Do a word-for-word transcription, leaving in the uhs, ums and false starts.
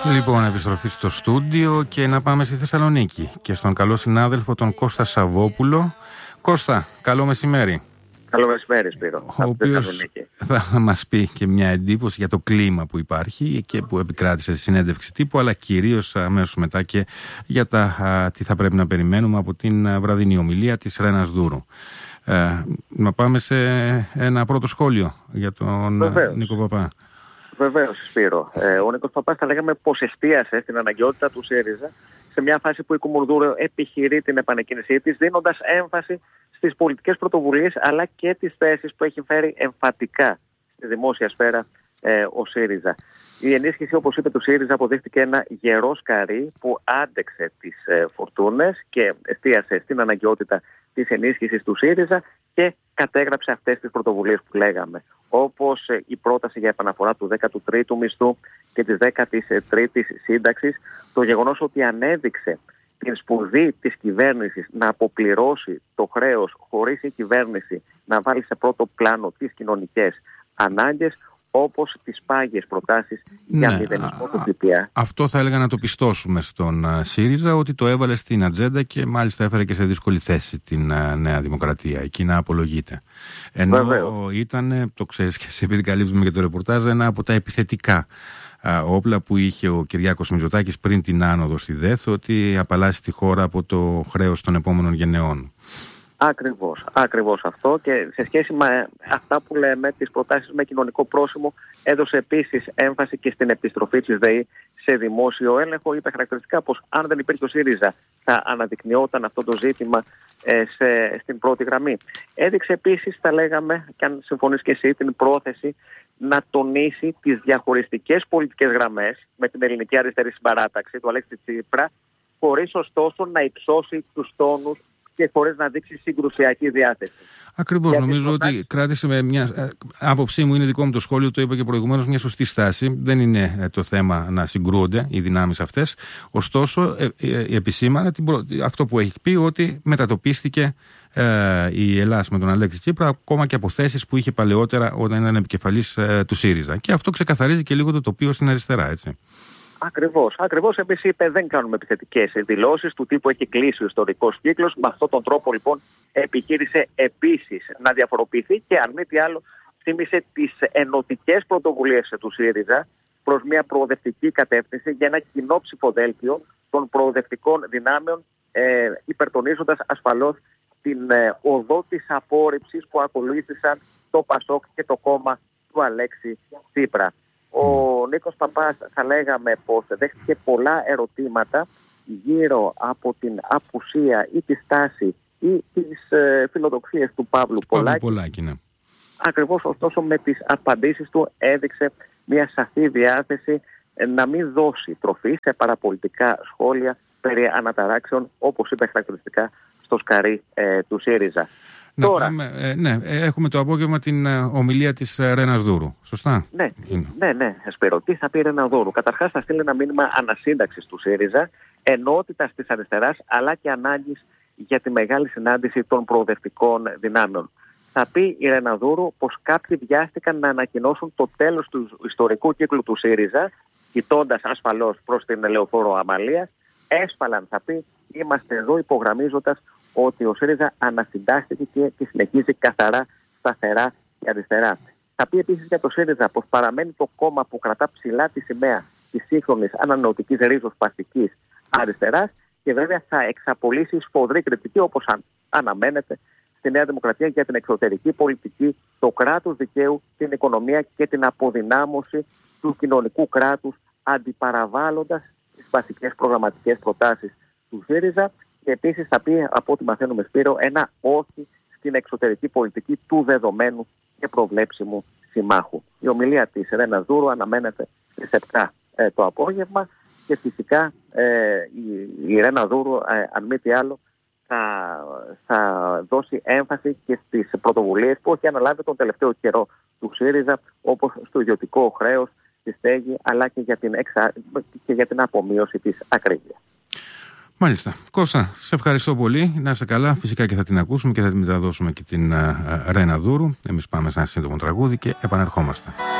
Λοιπόν, επιστροφή στο στούντιο και να πάμε στη Θεσσαλονίκη και στον καλό συνάδελφο τον Κώστα Σαββόπουλο. Κώστα, καλό μεσημέρι. Καλό μεσημέρι, Σπύρο. Ο οποίος θα μας πει και μια εντύπωση για το κλίμα που υπάρχει και που επικράτησε στη συνέντευξη τύπου, αλλά κυρίως αμέσως μετά και για τα, α, τι θα πρέπει να περιμένουμε από την βραδινή ομιλία της Ρένας Δούρου. Ε, να πάμε σε ένα πρώτο σχόλιο για τον Βεβαίως. Νίκο Παπά. Βεβαίως, Σπύρο. Ε, ο Νίκος Παπάς θα λέγαμε πως εστίασε στην αναγκαιότητα του ΣΥΡΙΖΑ σε μια φάση που η Κουμουνδούρου επιχειρεί την επανεκκίνησή της, δίνοντας έμφαση στις πολιτικές πρωτοβουλίες αλλά και τις θέσεις που έχει φέρει εμφατικά στη δημόσια σφαίρα ε, ο ΣΥΡΙΖΑ. Η ενίσχυση, όπως είπε, του ΣΥΡΙΖΑ αποδείχτηκε ένα γερό σκαρί που άντεξε τις ε, φορτούνες και εστίασε στην αναγκαιότητα της ενίσχυσης του ΣΥΡΙΖΑ και κατέγραψε αυτές τις πρωτοβουλίες που λέγαμε, όπως ε, η πρόταση για επαναφορά του δέκατου τρίτου μισθού και της δέκατης τρίτης σύνταξης, το γεγονός ότι ανέδειξε την σπουδή της κυβέρνησης να αποπληρώσει το χρέος χωρίς η κυβέρνηση να βάλει σε πρώτο πλάνο τις κοινωνικές ανάγκες, όπως τις πάγιες προτάσεις για ναι, μηδενισμό του ΦΠΑ. Αυτό θα έλεγα να το πιστώσουμε στον ΣΥΡΙΖΑ, ότι το έβαλε στην ατζέντα και μάλιστα έφερε και σε δύσκολη θέση την Νέα Δημοκρατία. Εκεί να απολογείται. Ενώ Βεβαίως. Ήταν, το ξέρεις και εσύ επειδή καλύπτουμε και το ρεπορτάζ, ένα από τα επιθετικά α, όπλα που είχε ο Κυριάκος Μητσοτάκης πριν την άνοδο στη ΔΕΘ, ότι απαλλάσσει τη χώρα από το χρέος των επόμενων γενεών. Ακριβώς, ακριβώς αυτό, και σε σχέση με αυτά που λέμε, τις προτάσεις με κοινωνικό πρόσημο, έδωσε επίσης έμφαση και στην επιστροφή της ΔΕΗ σε δημόσιο έλεγχο. Είπε χαρακτηριστικά πως αν δεν υπήρχε ο ΣΥΡΙΖΑ θα αναδεικνυόταν αυτό το ζήτημα ε, σε, στην πρώτη γραμμή. Έδειξε επίσης, θα λέγαμε, και αν συμφωνείς και εσύ, την πρόθεση να τονίσει τις διαχωριστικές πολιτικές γραμμές με την ελληνική αριστερή συμπαράταξη του Αλέξη Τσίπρα, χωρίς ωστόσο να υψώσει τους τόνους και χωρίς να δείξει συγκρουσιακή διάθεση. Ακριβώς. Γιατί νομίζω προτάξεις... ότι κράτησε με μια. Άποψή μου, είναι δικό μου το σχόλιο, το είπα και προηγουμένως, μια σωστή στάση. Δεν είναι το θέμα να συγκρούονται οι δυνάμεις αυτές. Ωστόσο, ε, ε, επισήμανε την προ... αυτό που έχει πει, ότι μετατοπίστηκε ε, η Ελλάδα με τον Αλέξη Τσίπρα, ακόμα και από θέσεις που είχε παλαιότερα όταν ήταν επικεφαλής ε, του ΣΥΡΙΖΑ. Και αυτό ξεκαθαρίζει και λίγο το τοπίο στην αριστερά, έτσι. Ακριβώς. Ακριβώς. Επίσης είπε, δεν κάνουμε επιθετικές δηλώσεις, του τύπου έχει κλείσει ο ιστορικός κύκλος. Με αυτόν τον τρόπο λοιπόν επιχείρησε επίσης να διαφοροποιηθεί και αν μη τι άλλο θύμισε τις ενωτικές πρωτοβουλίες του ΣΥΡΙΖΑ προς μια προοδευτική κατεύθυνση για ένα κοινό ψηφοδέλτιο των προοδευτικών δυνάμεων, ε, υπερτονίζοντας ασφαλώς την ε, οδό της απόρριψης που ακολούθησαν το ΠΑΣΟΚ και το κόμμα του Αλέξη Τσίπρα. Ο Νίκος Παπάς, θα λέγαμε, πως δέχτηκε πολλά ερωτήματα γύρω από την απουσία ή τη στάση ή τις ε, φιλοδοξίες του Παύλου Πολάκη. Πολάκη ναι. Ακριβώς, ωστόσο με τις απαντήσεις του έδειξε μια σαφή διάθεση ε, να μην δώσει τροφή σε παραπολιτικά σχόλια περί αναταράξεων, όπως είπε χαρακτηριστικά στο σκαρί ε, του ΣΥΡΙΖΑ. Να Τώρα, πάμε, ε, ναι, έχουμε το απόγευμα την ε, ομιλία της ε, Ρένας Δούρου. Σωστά. Ναι, ναι, ναι, Σπύρο. Τι θα πει η Ρένα Δούρου? Καταρχάς θα στείλει ένα μήνυμα ανασύνταξης του ΣΥΡΙΖΑ, ενότητας της αριστεράς, αλλά και ανάγκης για τη μεγάλη συνάντηση των προοδευτικών δυνάμεων. Θα πει η Ρένα Δούρου πως κάποιοι βιάστηκαν να ανακοινώσουν το τέλος του ιστορικού κύκλου του ΣΥΡΙΖΑ, κοιτώντας ασφαλώς προς την Λεωφόρο Αμαλία. Έσφαλαν, θα πει, είμαστε εδώ υπογραμμίζοντας ότι ο ΣΥΡΙΖΑ ανασυντάχθηκε και, και συνεχίζει καθαρά, σταθερά και αριστερά. Θα πει επίσης για το ΣΥΡΙΖΑ πως παραμένει το κόμμα που κρατά ψηλά τη σημαία της σύγχρονης ανανεωτικής ριζοσπαστικής αριστεράς και βέβαια θα εξαπολύσει σφοδρή κριτική, όπως αν, αναμένεται, στη Νέα Δημοκρατία για την εξωτερική πολιτική, το κράτος δικαίου, την οικονομία και την αποδυνάμωση του κοινωνικού κράτους, αντιπαραβάλλοντας τις βασικές προγραμματικές προτάσεις του ΣΥΡΙΖΑ. Και επίσης θα πει, από ό,τι μαθαίνουμε, Σπύρο, ένα όχι στην εξωτερική πολιτική του δεδομένου και προβλέψιμου συμμάχου. Η ομιλία της Ρένας Δούρου αναμένεται στις επτά ε, το απόγευμα και φυσικά ε, η, η Ρένα Δούρου, ε, αν μη τι άλλο, θα, θα δώσει έμφαση και στις πρωτοβουλίες που έχει αναλάβει τον τελευταίο καιρό του ΣΥΡΙΖΑ, όπως στο ιδιωτικό χρέος, στη στέγη, αλλά και για την, εξα... και για την απομείωση της ακρίβειας. Μάλιστα. Κώστα, σε ευχαριστώ πολύ. Να είσαι καλά. Φυσικά και θα την ακούσουμε και θα την μεταδώσουμε και την uh, Ρένα Δούρου. Εμείς πάμε σε ένα σύντομο τραγούδι και επανερχόμαστε.